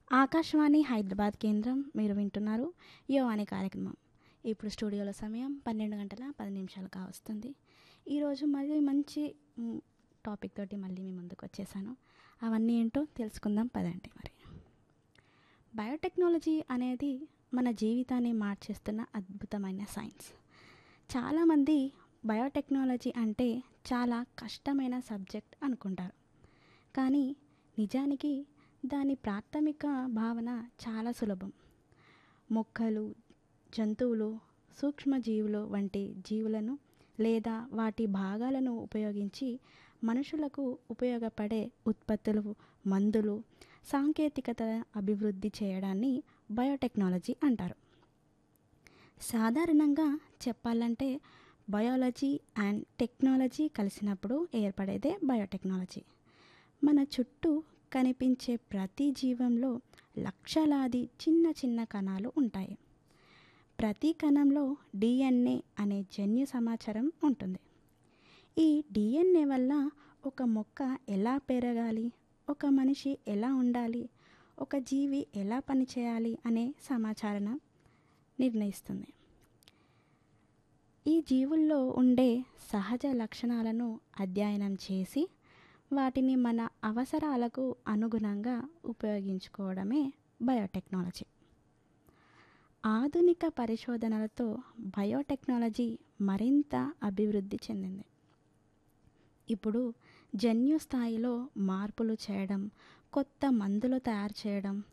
ఆకాశవాణి హైదరాబాద్ కేంద్రం మీరు వింటున్నారు యో అనే కార్యక్రమం. ఇప్పుడు స్టూడియోలో సమయం 12 గంటల 10 నిమిషాలు కావస్తుంది. ఈరోజు మళ్ళీ మంచి టాపిక్ తోటి మళ్ళీ మీ ముందుకు వచ్చేసాను. అవన్నీ ఏంటో తెలుసుకుందాం పదండి. మరి బయోటెక్నాలజీ అనేది మన జీవితాన్ని మార్చేస్తున్న అద్భుతమైన సైన్స్. చాలామంది బయోటెక్నాలజీ అంటే చాలా కష్టమైన సబ్జెక్ట్ అనుకుంటారు, కానీ నిజానికి దాని ప్రాథమిక భావన చాలా సులభం. మొక్కలు, జంతువులు, సూక్ష్మజీవులు వంటి జీవులను లేదా వాటి భాగాలను ఉపయోగించి మనుషులకు ఉపయోగపడే ఉత్పత్తులు, మందులు, సాంకేతికత అభివృద్ధి చేయడాన్ని బయోటెక్నాలజీ అంటారు. సాధారణంగా చెప్పాలంటే బయాలజీ అండ్ టెక్నాలజీ కలిసినప్పుడు ఏర్పడేదే బయోటెక్నాలజీ. మన చుట్టూ కనిపించే ప్రతి జీవంలో లక్షలాది చిన్న చిన్న కణాలు ఉంటాయి. ప్రతి కణంలో డిఎన్ఏ అనే జన్యు సమాచారం ఉంటుంది. ఈ డిఎన్ఏ వల్ల ఒక మొక్క ఎలా పెరగాలి, ఒక మనిషి ఎలా ఉండాలి, ఒక జీవి ఎలా పనిచేయాలి అనే సమాచారం నిర్ణయిస్తుంది. ఈ జీవుల్లో ఉండే సహజ లక్షణాలను అధ్యయనం చేసి వాటిని మన అవసరాలకు అనుగుణంగా ఉపయోగించుకోవడమే బయోటెక్నాలజీ. ఆధునిక పరిశోధనలతో బయోటెక్నాలజీ మరింత అభివృద్ధి చెందింది. ఇప్పుడు జన్యు స్థాయిలో మార్పులు చేయడం, కొత్త మందులు తయారు చేయడం,